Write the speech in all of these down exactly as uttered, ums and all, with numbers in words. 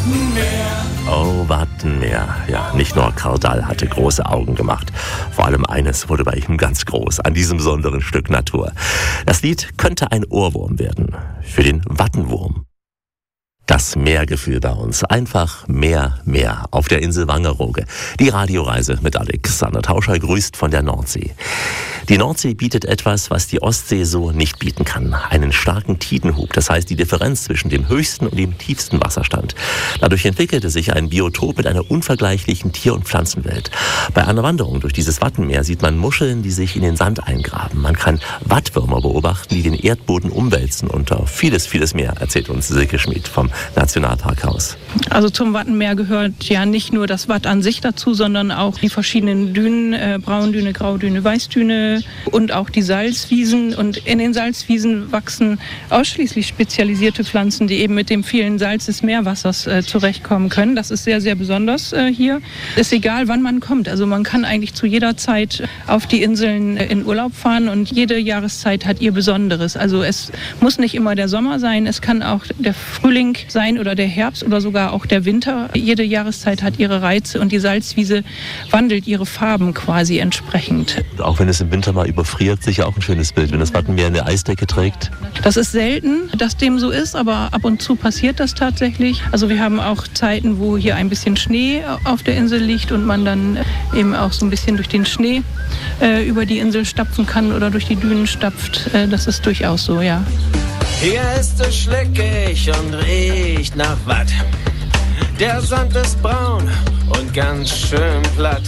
Wattenmeer. Oh, Wattenmeer. Ja, nicht nur Karl Dall hatte große Augen gemacht. Vor allem eines wurde bei ihm ganz groß, an diesem besonderen Stück Natur. Das Lied könnte ein Ohrwurm werden. Für den Wattenwurm. Das Meergefühl bei uns. Einfach mehr, mehr auf der Insel Wangerooge. Die Radioreise mit Alexander Tauscher grüßt von der Nordsee. Die Nordsee bietet etwas, was die Ostsee so nicht bieten kann. Einen starken Tidenhub, das heißt die Differenz zwischen dem höchsten und dem tiefsten Wasserstand. Dadurch entwickelte sich ein Biotop mit einer unvergleichlichen Tier- und Pflanzenwelt. Bei einer Wanderung durch dieses Wattenmeer sieht man Muscheln, die sich in den Sand eingraben. Man kann Wattwürmer beobachten, die den Erdboden umwälzen und vieles, vieles mehr, erzählt uns Silke Schmid vom Nationalparkhaus. Also zum Wattenmeer gehört ja nicht nur das Watt an sich dazu, sondern auch die verschiedenen Dünen, äh, Braundüne, Graudüne, Weißdüne und auch die Salzwiesen. Und in den Salzwiesen wachsen ausschließlich spezialisierte Pflanzen, die eben mit dem vielen Salz des Meerwassers äh, zurechtkommen können. Das ist sehr, sehr besonders äh, hier. Ist egal, wann man kommt. Also man kann eigentlich zu jeder Zeit auf die Inseln äh, in Urlaub fahren und jede Jahreszeit hat ihr Besonderes. Also es muss nicht immer der Sommer sein, es kann auch der Frühling sein oder der Herbst oder sogar auch der Winter. Jede Jahreszeit hat ihre Reize und die Salzwiese wandelt ihre Farben quasi entsprechend. Auch wenn es im Winter mal überfriert, sicher auch ein schönes Bild, wenn das Wattenmeer eine Eisdecke trägt. Das ist selten, dass dem so ist, aber ab und zu passiert das tatsächlich. Also wir haben auch Zeiten, wo hier ein bisschen Schnee auf der Insel liegt und man dann eben auch so ein bisschen durch den Schnee äh, über die Insel stapfen kann oder durch die Dünen stapft. Äh, das ist durchaus so, ja. Hier ist es schleckig und riecht nach Watt. Der Sand ist braun und ganz schön platt.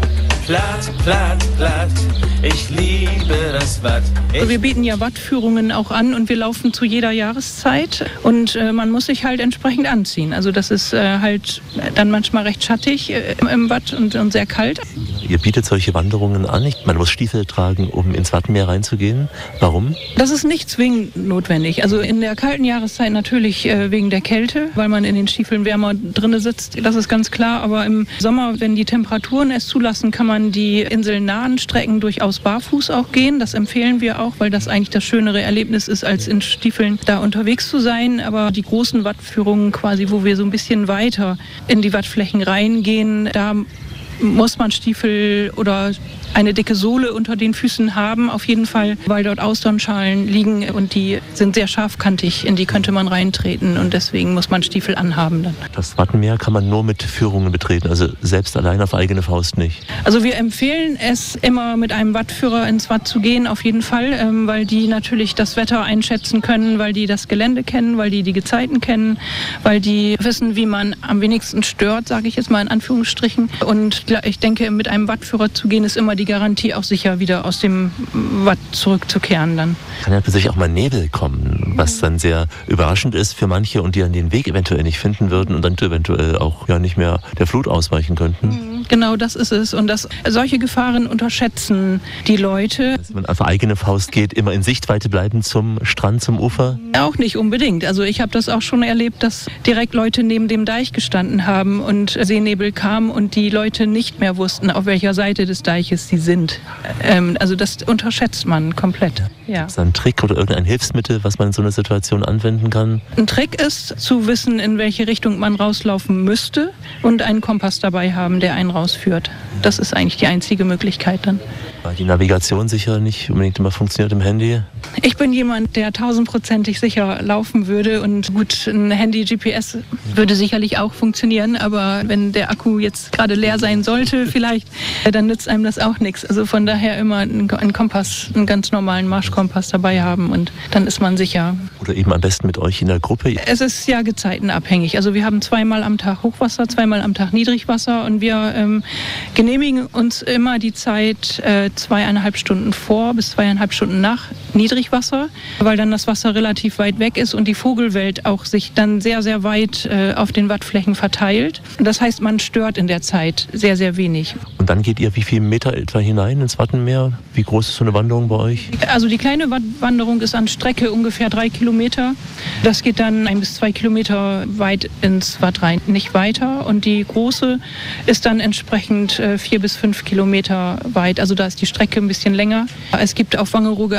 Platt, platt, platt, ich liebe das Watt. Also wir bieten ja Wattführungen auch an und wir laufen zu jeder Jahreszeit und äh, man muss sich halt entsprechend anziehen. Also das ist äh, halt dann manchmal recht schattig äh, im Watt und, und sehr kalt. Ihr bietet solche Wanderungen an. Man muss Stiefel tragen, um ins Wattenmeer reinzugehen. Warum? Das ist nicht zwingend notwendig. Also in der kalten Jahreszeit natürlich äh, wegen der Kälte, weil man in den Stiefeln wärmer drinne sitzt. Das ist ganz klar. Aber im Sommer, wenn die Temperaturen es zulassen, kann man die inselnahen Strecken durchaus barfuß auch gehen. Das empfehlen wir auch, weil das eigentlich das schönere Erlebnis ist, als in Stiefeln da unterwegs zu sein. Aber die großen Wattführungen quasi, wo wir so ein bisschen weiter in die Wattflächen reingehen, da muss man Stiefel oder eine dicke Sohle unter den Füßen haben, auf jeden Fall, weil dort Austernschalen liegen und die sind sehr scharfkantig, in die könnte man reintreten und deswegen muss man Stiefel anhaben dann. Das Wattenmeer kann man nur mit Führungen betreten, also selbst allein auf eigene Faust nicht? Also wir empfehlen es immer mit einem Wattführer ins Watt zu gehen, auf jeden Fall, ähm, weil die natürlich das Wetter einschätzen können, weil die das Gelände kennen, weil die die Gezeiten kennen, weil die wissen, wie man am wenigsten stört, sage ich jetzt mal in Anführungsstrichen. Und ich denke, mit einem Wattführer zu gehen, ist immer die Garantie, auch sicher wieder aus dem Watt zurückzukehren dann. Kann ja plötzlich auch mal Nebel kommen, was dann sehr überraschend ist für manche und die dann den Weg eventuell nicht finden würden und dann eventuell auch ja nicht mehr der Flut ausweichen könnten. Genau, das ist es. Und das, solche Gefahren unterschätzen die Leute. Dass man auf eigene Faust geht, immer in Sichtweite bleiben zum Strand, zum Ufer? Auch nicht unbedingt. Also ich habe das auch schon erlebt, dass direkt Leute neben dem Deich gestanden haben und Seenebel kam und die Leute nicht mehr wussten, auf welcher Seite des Deiches sie sind. Ähm, also das unterschätzt man komplett. Ja. Ist das ein Trick oder irgendein Hilfsmittel, was man in so einer Situation anwenden kann? Ein Trick ist, zu wissen, in welche Richtung man rauslaufen müsste und einen Kompass dabei haben, der einen rausführt. Das ist eigentlich die einzige Möglichkeit dann. Weil die Navigation sicher nicht unbedingt immer funktioniert im Handy? Ich bin jemand, der tausendprozentig sicher laufen würde und gut, ein Handy-G P S würde sicherlich auch funktionieren, aber wenn der Akku jetzt gerade leer sein sollte vielleicht, dann nützt einem das auch nichts. Also von daher immer einen Kompass, einen ganz normalen Marschkompass dabei haben und dann ist man sicher. Oder eben am besten mit euch in der Gruppe? Es ist ja gezeitenabhängig. Also wir haben zweimal am Tag Hochwasser, zweimal am Tag Niedrigwasser und wir ähm, genehmigen uns immer die Zeit äh, zweieinhalb Stunden vor bis zweieinhalb Stunden nach Niedrigwasser, weil dann das Wasser relativ weit weg ist und die Vogelwelt auch sich dann sehr, sehr weit äh, auf den Wattflächen verteilt. Und das heißt, man stört in der Zeit sehr, sehr wenig. Und dann geht ihr wie viele Meter etwa hinein ins Wattenmeer? Wie groß ist so eine Wanderung bei euch? Also die kleine Wanderung ist an Strecke ungefähr drei Kilometer. Das geht dann ein bis zwei Kilometer weit ins Watt rein, nicht weiter. Und die große ist dann entsprechend äh, vier bis fünf Kilometer weit. Also da ist die Strecke ein bisschen länger. Es gibt auf Wangerooge einen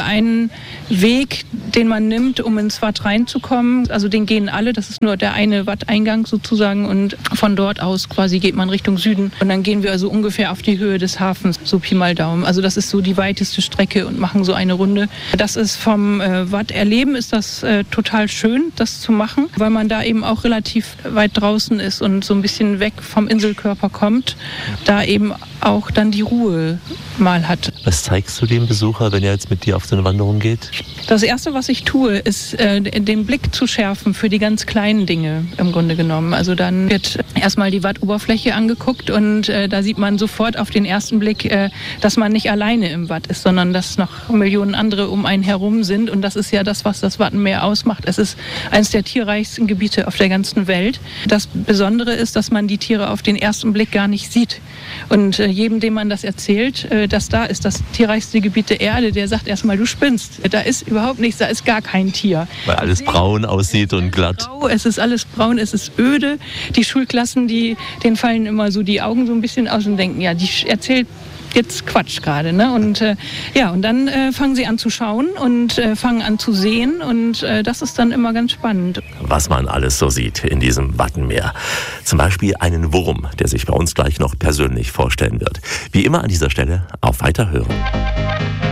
ein Weg, den man nimmt, um ins Watt reinzukommen. Also den gehen alle, das ist nur der eine Watteingang sozusagen und von dort aus quasi geht man Richtung Süden und dann gehen wir also ungefähr auf die Höhe des Hafens, so Pi mal Daumen. Also das ist so die weiteste Strecke und machen so eine Runde. Das ist vom äh, Watt erleben, ist das äh, total schön, das zu machen, weil man da eben auch relativ weit draußen ist und so ein bisschen weg vom Inselkörper kommt, da eben auch dann die Ruhe mal hat. Was zeigst du dem Besucher, wenn er jetzt mit dir auf so eine Wanderung geht? Das Erste, was ich tue, ist, äh, den Blick zu schärfen für die ganz kleinen Dinge im Grunde genommen. Also dann wird erstmal die Wattoberfläche angeguckt und äh, da sieht man sofort auf den ersten Blick, äh, dass man nicht alleine im Watt ist, sondern dass noch Millionen andere um einen herum sind. Und das ist ja das, was das Wattenmeer ausmacht. Es ist eines der tierreichsten Gebiete auf der ganzen Welt. Das Besondere ist, dass man die Tiere auf den ersten Blick gar nicht sieht. Und äh, jedem, dem man das erzählt, äh, dass da ist das tierreichste Gebiet der Erde, der sagt erstmal, du spinnst. Da ist überhaupt nichts, da ist gar kein Tier. Weil alles braun aussieht und glatt. Grau, es ist alles braun, es ist öde. Die Schulklassen, die, denen fallen immer so die Augen so ein bisschen aus und denken, ja, die erzählt jetzt Quatsch gerade, ne? Und äh, ja, und dann äh, fangen sie an zu schauen und äh, fangen an zu sehen und äh, das ist dann immer ganz spannend. Was man alles so sieht in diesem Wattenmeer. Zum Beispiel einen Wurm, der sich bei uns gleich noch persönlich vorstellen wird. Wie immer an dieser Stelle auf Weiterhören.